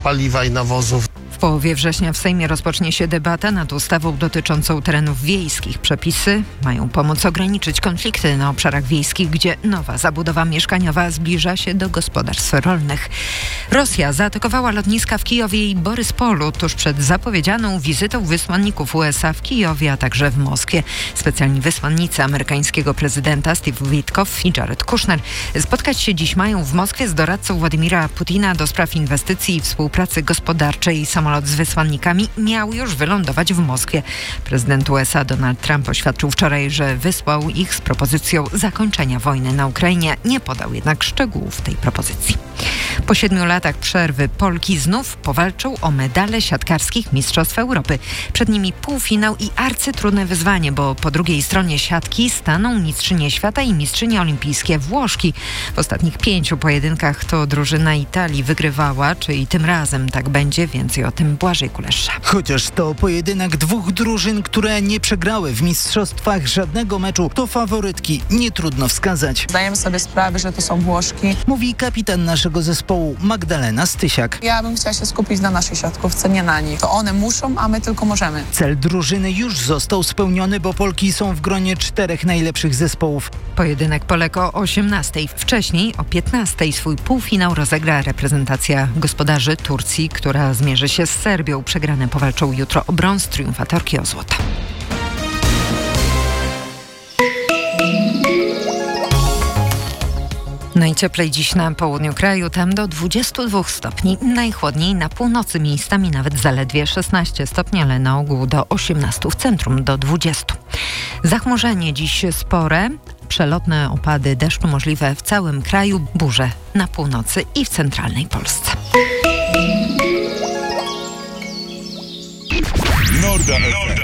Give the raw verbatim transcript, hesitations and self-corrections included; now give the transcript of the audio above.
paliwa i nawozów. W połowie września w Sejmie rozpocznie się debata nad ustawą dotyczącą terenów wiejskich. Przepisy mają pomóc ograniczyć konflikty na obszarach wiejskich, gdzie nowa zabudowa mieszkaniowa zbliża się do gospodarstw rolnych. Rosja zaatakowała lotniska w Kijowie i Boryspolu tuż przed zapowiedzianą wizytą wysłanników U S A w Kijowie, a także w Moskwie. Specjalni wysłannicy amerykańskiego prezydenta Steve Witkoff i Jared Kushner spotkać się dziś mają w Moskwie z doradcą Władimira Putina do spraw inwestycji i współpracy gospodarczej. Samolot z wysłannikami miał już wylądować w Moskwie. Prezydent U S A Donald Trump oświadczył wczoraj, że wysłał ich z propozycją zakończenia wojny na Ukrainie. Nie podał jednak szczegółów tej propozycji. Po siedmiu latach przerwy Polki znów powalczą o medale siatkarskich Mistrzostw Europy. Przed nimi półfinał i arcytrudne wyzwanie, bo po drugiej stronie siatki staną mistrzynie świata i mistrzynie olimpijskie Włoszki. W ostatnich pięciu pojedynkach to drużyna Italii wygrywała, czy i tym razem tak będzie? Więcej o tym Błażej Kulesza. Chociaż to pojedynek dwóch drużyn, które nie przegrały w mistrzostwach żadnego meczu, to faworytki nie trudno wskazać. Zdajemy sobie sprawę, że to są Włoszki. Mówi kapitan naszego zespołu Magdalena Stysiak. Ja bym chciała się skupić na naszej siatkówce, nie na nich. To one muszą, a my tylko możemy. Cel drużyny już został spełniony, bo Polki są w gronie czterech najlepszych zespołów. Pojedynek Polek o osiemnastej. Wcześniej o piętnastej swój półfinał rozegra reprezentacja gospodarzy Turcji, która zmierzy się z Serbią. Przegrane powalczą jutro o brąz, triumfatorki o złoto. Najcieplej dziś na południu kraju, tam do dwudziestu dwóch stopni. Najchłodniej na północy, miejscami nawet zaledwie szesnaście stopni, ale na ogół do osiemnastu, w centrum do dwudziestu. Zachmurzenie dziś spore. Przelotne opady deszczu możliwe w całym kraju, burze na północy i w centralnej Polsce. Norda F M.